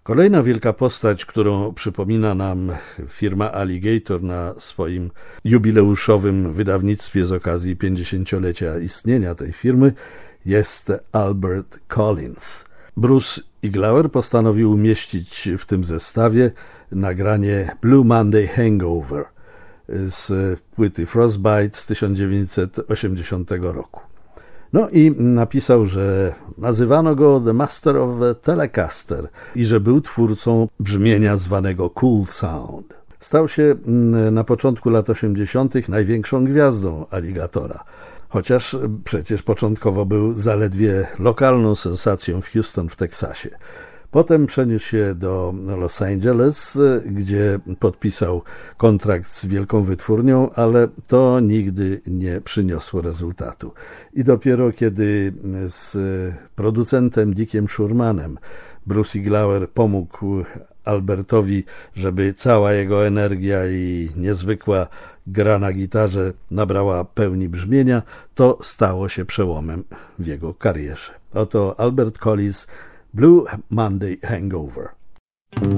Kolejna wielka postać, którą przypomina nam firma Alligator na swoim jubileuszowym wydawnictwie z okazji 50-lecia istnienia tej firmy, jest Albert Collins. Bruce Iglauer postanowił umieścić w tym zestawie nagranie Blue Monday Hangover z płyty Frostbite z 1980 roku. No i napisał, że nazywano go The Master of Telecaster i że był twórcą brzmienia zwanego Cool Sound. Stał się na początku lat 80. największą gwiazdą Alligatora, chociaż przecież początkowo był zaledwie lokalną sensacją w Houston w Teksasie. Potem przeniósł się do Los Angeles, gdzie podpisał kontrakt z wielką wytwórnią, ale to nigdy nie przyniosło rezultatu. I dopiero kiedy z producentem Dickiem Schurmanem Bruce Iglauer pomógł Albertowi, żeby cała jego energia i niezwykła gra na gitarze nabrała pełni brzmienia, to stało się przełomem w jego karierze. Oto Albert Collins, Blue Monday Hangover.